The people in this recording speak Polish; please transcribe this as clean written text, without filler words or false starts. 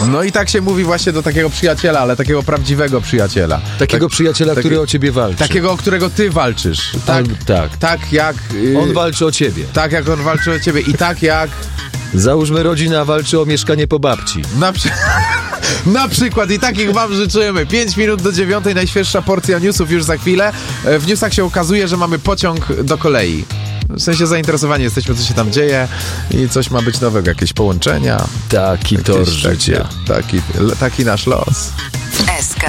No i tak się mówi właśnie do takiego przyjaciela, ale takiego prawdziwego przyjaciela. Takiego przyjaciela, który o ciebie walczy. Takiego, o którego ty walczysz. Tak, tak. Tak jak... On walczy o ciebie. Tak jak on walczy o ciebie i tak jak... Załóżmy, rodzina walczy o mieszkanie po babci. Na przykład i takich wam życzymy. 5 minut do 9, najświeższa porcja newsów już za chwilę. W newsach się okazuje, że mamy pociąg do kolei. W sensie zainteresowani jesteśmy, co się tam dzieje i coś ma być nowego, jakieś połączenia. Taki tor życia. Taki nasz los.